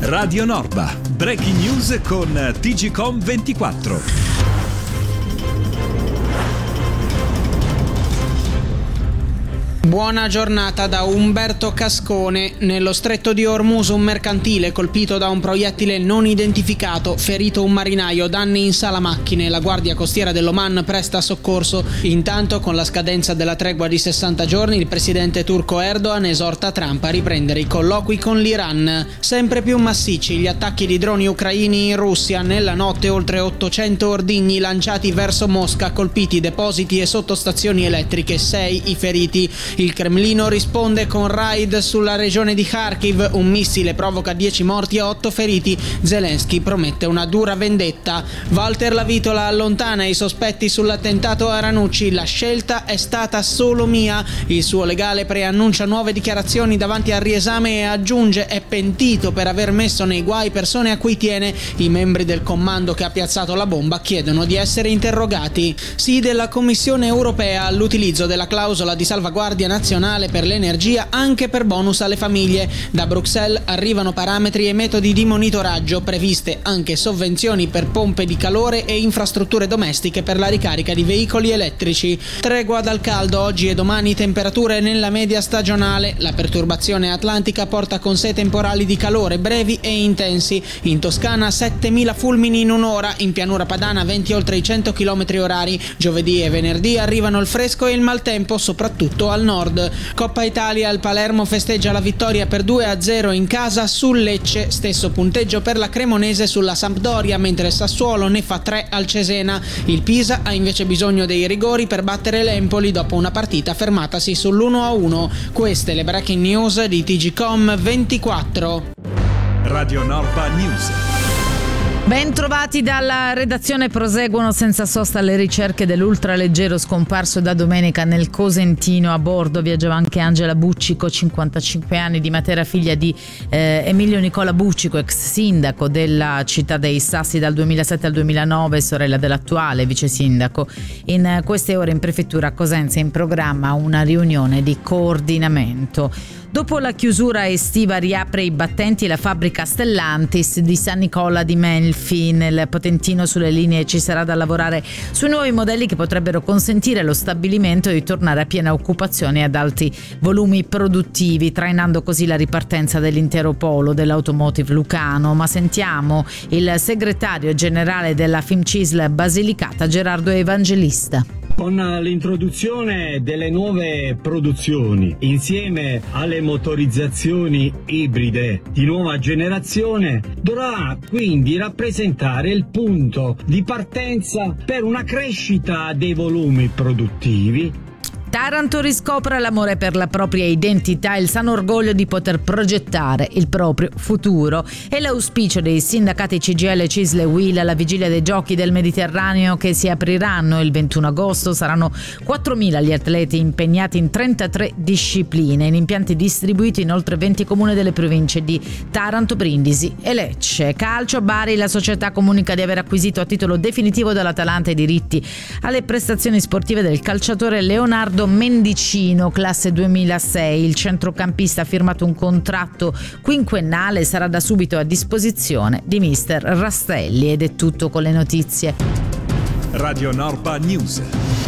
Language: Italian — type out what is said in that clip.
Radio Norba, breaking news con TGcom 24. Buona giornata da Umberto Cascone. Nello stretto di Ormuz un mercantile colpito da un proiettile non identificato, ferito un marinaio, danni in sala macchine. La guardia costiera dell'Oman presta soccorso. Intanto, con la scadenza della tregua di 60 giorni, il presidente turco Erdogan esorta Trump a riprendere i colloqui con l'Iran. Sempre più massicci gli attacchi di droni ucraini in Russia. Nella notte oltre 800 ordigni lanciati verso Mosca, colpiti depositi e sottostazioni elettriche, 6 i feriti. Il Cremlino risponde con raid sulla regione di Kharkiv, un missile provoca 10 morti e 8 feriti. Zelensky promette una dura vendetta. Walter Lavitola allontana i sospetti sull'attentato a Ranucci, la scelta è stata solo mia. Il suo legale preannuncia nuove dichiarazioni davanti al riesame e aggiunge: è pentito per aver messo nei guai persone a cui tiene. I membri del comando che ha piazzato la bomba chiedono di essere interrogati. Sì della Commissione europea all'utilizzo della clausola di salvaguardia nazionale per l'energia anche per bonus alle famiglie. Da Bruxelles arrivano parametri e metodi di monitoraggio, previste anche sovvenzioni per pompe di calore e infrastrutture domestiche per la ricarica di veicoli elettrici. Tregua dal caldo, oggi e domani temperature nella media stagionale. La perturbazione atlantica porta con sé temporali di calore brevi e intensi. In Toscana 7.000 fulmini in un'ora, in pianura padana venti oltre i 100 km/h. Giovedì e venerdì arrivano il fresco e il maltempo, soprattutto al nord. Coppa Italia, il Palermo festeggia la vittoria per 2-0 in casa sul Lecce, stesso punteggio per la Cremonese sulla Sampdoria, mentre Sassuolo ne fa 3 al Cesena. Il Pisa ha invece bisogno dei rigori per battere l'Empoli dopo una partita fermatasi sull'1-1. Queste le breaking news di TGcom 24. Radio Norba News. Ben trovati dalla redazione. Proseguono senza sosta le ricerche dell'ultraleggero scomparso da domenica nel Cosentino. A bordo viaggiava anche Angela Buccico, 55 anni, di Matera, figlia di Emilio Nicola Buccico, ex sindaco della città dei Sassi dal 2007 al 2009, sorella dell'attuale vice sindaco. In queste ore in prefettura a Cosenza è in programma una riunione di coordinamento. Dopo la chiusura estiva riapre i battenti la fabbrica Stellantis di San Nicola di Melfi. Nel Potentino sulle linee ci sarà da lavorare sui nuovi modelli che potrebbero consentire allo stabilimento di tornare a piena occupazione ad alti volumi produttivi, trainando così la ripartenza dell'intero polo dell'automotive lucano. Ma sentiamo il segretario generale della FIMCISL Basilicata, Gerardo Evangelista. Con l'introduzione delle nuove produzioni, insieme alle motorizzazioni ibride di nuova generazione, dovrà quindi rappresentare il punto di partenza per una crescita dei volumi produttivi. Taranto riscopre l'amore per la propria identità, il sano orgoglio di poter progettare il proprio futuro e l'auspicio dei sindacati CGIL, CISL e UIL alla vigilia dei Giochi del Mediterraneo che si apriranno il 21 agosto. Saranno 4.000 gli atleti impegnati in 33 discipline, in impianti distribuiti in oltre 20 comuni delle province di Taranto, Brindisi e Lecce. Calcio, Bari, la società comunica di aver acquisito a titolo definitivo dall'Atalanta i diritti alle prestazioni sportive del calciatore Leonardo Mendicino, classe 2006. Il centrocampista ha firmato un contratto quinquennale e sarà da subito a disposizione di mister Rastelli. Ed è tutto con le notizie. Radio Norba News.